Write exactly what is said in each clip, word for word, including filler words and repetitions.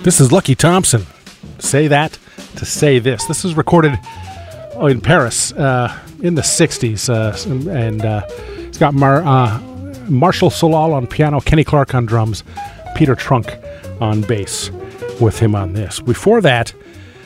This is Lucky Thompson. Say that to say this. This is recorded oh, in Paris uh, in the sixties. Uh, and uh, it's got Mar- uh, Marshall Solal on piano, Kenny Clark on drums, Peter Trunk on bass with him on this. Before that,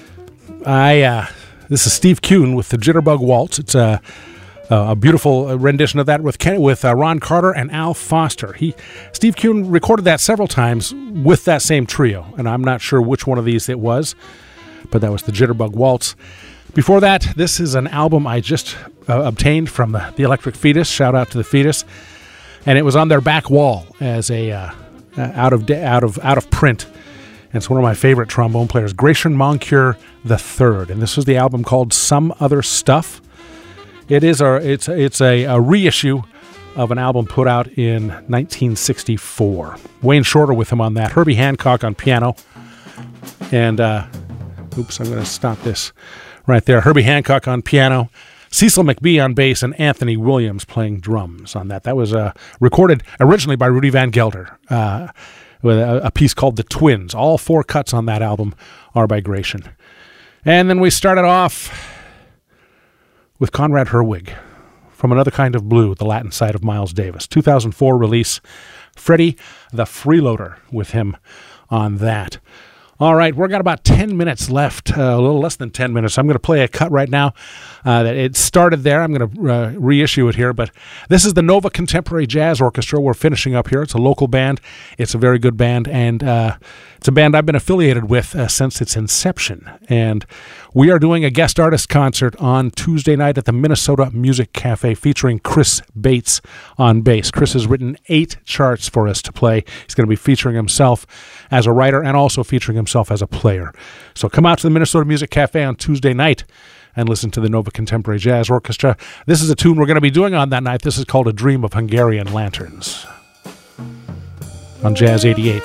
I uh, this is Steve Kuhn with the Jitterbug Waltz. It's a Uh, a beautiful rendition of that with Ken, with uh, Ron Carter and Al Foster. He Steve Kuhn recorded that several times with that same trio, and I'm not sure which one of these it was, but that was the Jitterbug Waltz. Before that, this is an album I just uh, obtained from the, the Electric Fetus. Shout out to the Fetus, and it was on their back wall as a uh, uh, out of de- out of out of print. And it's one of my favorite trombone players, Gratian Moncure the Third, and this was the album called Some Other Stuff. It is a it's it's a, a reissue of an album put out in nineteen sixty-four. Wayne Shorter with him on that. Herbie Hancock on piano, and uh, oops, I'm going to stop this right there. Herbie Hancock on piano, Cecil McBee on bass, and Anthony Williams playing drums on that. That was uh, recorded originally by Rudy Van Gelder uh, with a, a piece called The Twins. All four cuts on that album are by Gratian. And then we started off with Conrad Herwig from Another Kind of Blue, the Latin side of Miles Davis. two thousand four release, Freddie the Freeloader with him on that. All right, we've got about ten minutes left, uh, a little less than ten minutes. I'm going to play a cut right now. Uh, that it started there. I'm going to uh, reissue it here, but this is the Nova Contemporary Jazz Orchestra. We're finishing up here. It's a local band. It's a very good band, and uh, it's a band I've been affiliated with uh, since its inception. And we are doing a guest artist concert on Tuesday night at the Minnesota Music Cafe featuring Chris Bates on bass. Chris has written eight charts for us to play. He's going to be featuring himself as a writer and also featuring himself as a player. So come out to the Minnesota Music Cafe on Tuesday night and listen to the Nova Contemporary Jazz Orchestra. This is a tune we're going to be doing on that night. This is called A Dream of Hungarian Lanterns on Jazz eighty-eight.